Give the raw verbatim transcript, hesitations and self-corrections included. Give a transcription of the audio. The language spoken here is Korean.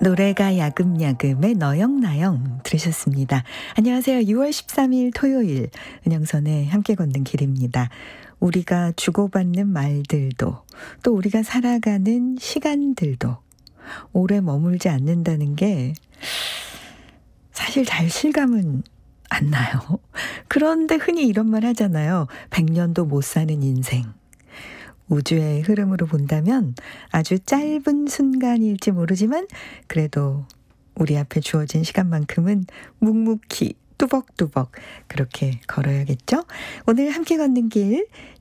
노래가 야금야금의 너영나영 들으셨습니다. 안녕하세요. 유월 십삼일 토요일 은영선의 함께 걷는 길입니다. 우리가 주고받는 말들도 또 우리가 살아가는 시간들도 오래 머물지 않는다는 게 사실 잘 실감은 안 나요. 그런데 흔히 이런 말 하잖아요. 백년도 못 사는 인생. 우주의 흐름으로 본다면 아주 짧은 순간일지 모르지만 그래도 우리 앞에 주어진 시간만큼은 묵묵히 뚜벅뚜벅 그렇게 걸어야겠죠? 오늘 함께 걷는 길